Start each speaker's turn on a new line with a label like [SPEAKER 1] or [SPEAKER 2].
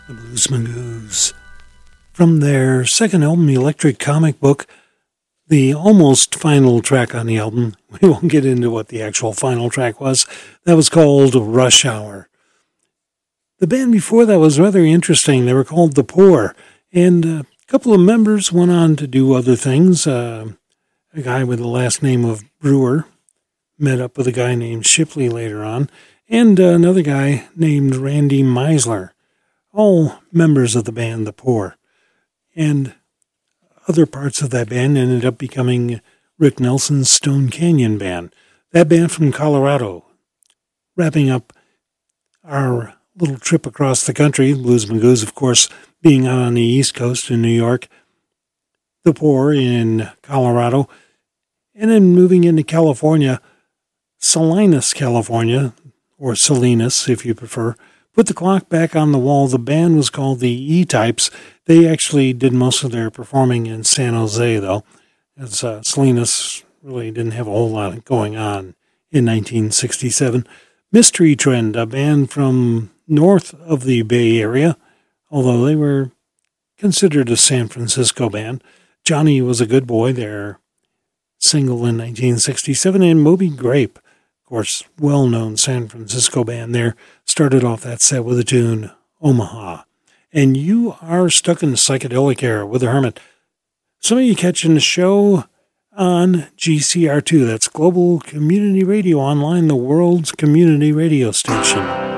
[SPEAKER 1] Blues Magoos. From their second album, Electric Comic Book, the almost final track on the album, we won't get into what the actual final track was, that was called Rush Hour. The band before that was rather interesting. They were called The Poor, and a couple of members went on to do other things. A guy with the last name of Brewer met up with a guy named Shipley later on, and another guy named Randy Meisler, all members of the band The Poor. And other parts of that band ended up becoming Rick Nelson's Stone Canyon Band. That band from Colorado. Wrapping up our little trip across the country, Blues Magoos, of course, being out on the East Coast in New York, The Poor in Colorado, and then moving into California, Salinas, California, or Salinas if you prefer. Put the clock back on the wall. The band was called the E-Types. They actually did most of their performing in San Jose, though, as Salinas really didn't have a whole lot going on in 1967. Mystery Trend, a band from north of the Bay Area, although they were considered a San Francisco band. Johnny Was a Good Boy, their single in 1967, and Moby Grape, of course, well-known San Francisco band there, started off that set with the tune Omaha. And you are stuck in the psychedelic era with the Hermit. Some of you catching the show on GCR2, that's Global Community Radio Online, the world's community radio station.